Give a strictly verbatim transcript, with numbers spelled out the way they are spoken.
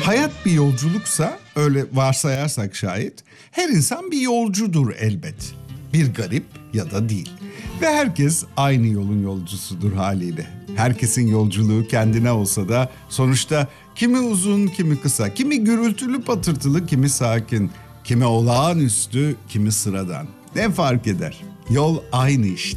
Hayat bir yolculuksa, öyle varsayarsak şayet, her insan bir yolcudur elbet. Bir garip ya da değil. Ve herkes aynı yolun yolcusudur haliyle. Herkesin yolculuğu kendine olsa da sonuçta kimi uzun, kimi kısa, kimi gürültülü patırtılı, kimi sakin, kimi olağanüstü, kimi sıradan. Ne fark eder? Yol aynı işte.